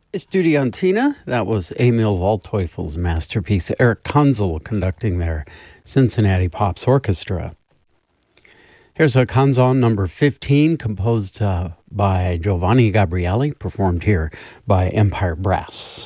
Estudiantina, that was Emil Waldteufel's masterpiece. Eric Kunzel conducting their Cincinnati Pops Orchestra. Here's a canzone number 15, composed by Giovanni Gabrieli, performed here by Empire Brass.